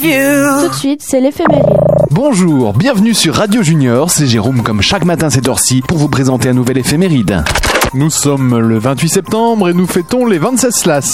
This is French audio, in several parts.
Tout de suite, c'est l'éphéméride. Bonjour, bienvenue sur Radio Junior, c'est Jérôme comme chaque matin cette heure-ci pour vous présenter un nouvel éphéméride. Nous sommes le 28 septembre et nous fêtons les 26 Slas.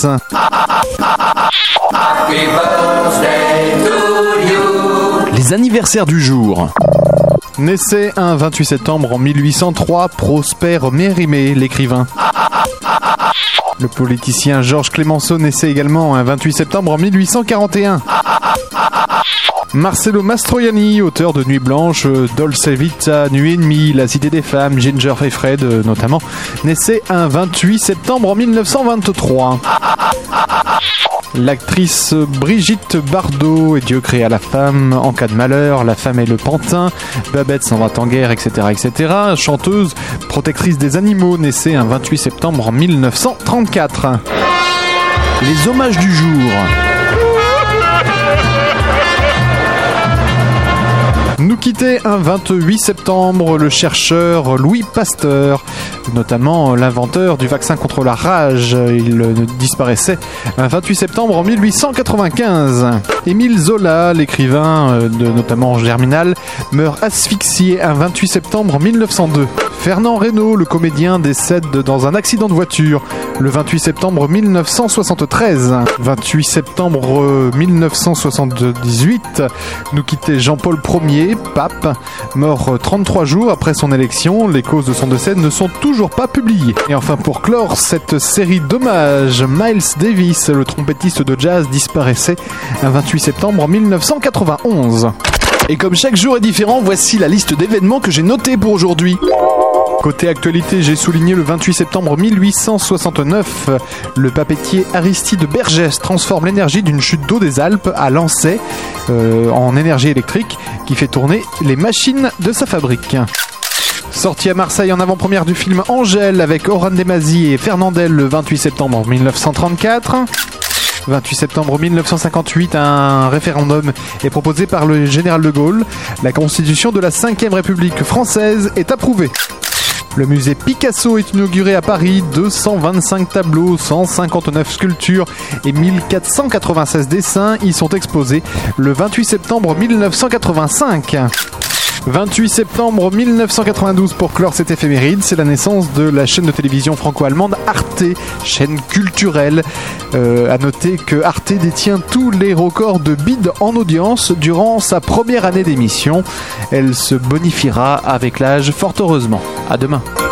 Les anniversaires du jour. Naissait un 28 septembre en 1803 Prosper Mérimée, l'écrivain. Le politicien Georges Clemenceau naissait également un 28 septembre en 1841. Marcello Mastroianni, auteur de Nuit Blanche, Dolce Vita, Nuit et Demie, La Cité des Femmes, Ginger et Fred notamment, naissait un 28 septembre en 1923. L'actrice Brigitte Bardot, et Dieu créa la femme, En cas de malheur, La femme et le pantin, Babette s'en va en guerre, etc., etc. Chanteuse, protectrice des animaux, naissait un 28 septembre en 1934. Les hommages du jour. Nous quittait un 28 septembre le chercheur Louis Pasteur, notamment l'inventeur du vaccin contre la rage. Il disparaissait un 28 septembre en 1895. Émile Zola, l'écrivain de notamment Germinal, meurt asphyxié un 28 septembre en 1902. Fernand Reynaud, le comédien, décède dans un accident de voiture le 28 septembre 1973. 28 septembre 1978, nous quittait Jean-Paul Ier, pape, mort 33 jours après son élection. Les causes de son décès ne sont toujours pas publiées. Et enfin, pour clore cette série d'hommages, Miles Davis, le trompettiste de jazz, disparaissait un 28 septembre 1991. Et comme chaque jour est différent, voici la liste d'événements que j'ai notés pour aujourd'hui. Côté actualité, j'ai souligné le 28 septembre 1869, le papetier Aristide Bergès transforme l'énergie d'une chute d'eau des Alpes à Lancey en énergie électrique qui fait tourner les machines de sa fabrique. Sorti à Marseille en avant-première du film Angèle avec Oran Demazi et Fernandel le 28 septembre 1934. 28 septembre 1958, un référendum est proposé par le général de Gaulle. La constitution de la 5e République française est approuvée. Le musée Picasso est inauguré à Paris. 225 tableaux, 159 sculptures et 1496 dessins y sont exposés le 28 septembre 1985. 28 septembre 1992 pour clore cette éphéméride, c'est la naissance de la chaîne de télévision franco-allemande Arte, chaîne culturelle. À noter que Arte détient tous les records de bid en audience durant sa première année d'émission. Elle se bonifiera avec l'âge, fort heureusement. À demain.